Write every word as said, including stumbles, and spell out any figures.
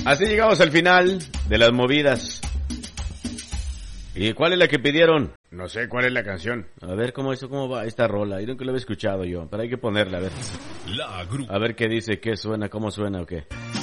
Así llegamos al final de las movidas. ¿Y cuál es la que pidieron? No sé cuál es la canción. A ver cómo eso, cómo va esta rola. Yo nunca lo había escuchado yo, pero hay que ponerla, a ver. La Gru. A ver qué dice, qué suena, cómo suena o qué.